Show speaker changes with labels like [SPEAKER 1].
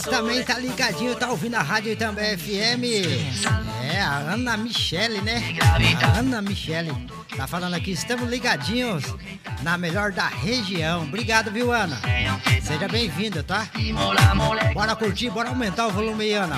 [SPEAKER 1] também tá ligadinho, tá ouvindo a rádio também FM. É, a Ana Michele, né? A Ana Michele tá falando aqui, estamos ligadinhos na melhor da região. Obrigado, viu, Ana? Seja bem-vinda, tá? Bora curtir, bora aumentar o volume aí, Ana.